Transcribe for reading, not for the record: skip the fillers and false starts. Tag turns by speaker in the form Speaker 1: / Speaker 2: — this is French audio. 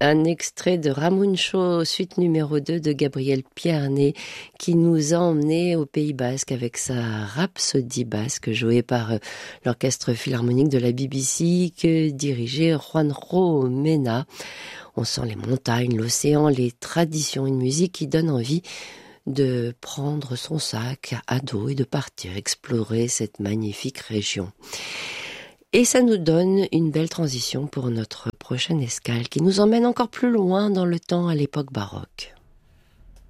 Speaker 1: Un extrait de Ramuncho, suite numéro 2 de Gabriel Pierne, qui nous a emmenés au Pays Basque avec sa rhapsodie basque jouée par l'orchestre philharmonique de la BBC que dirigeait Juanjo Mena. On sent les montagnes, l'océan, les traditions, une musique qui donne envie de prendre son sac à dos et de partir explorer cette magnifique région. Et ça nous donne une belle transition pour notre prochaine escale qui nous emmène encore plus loin dans le temps à l'époque baroque.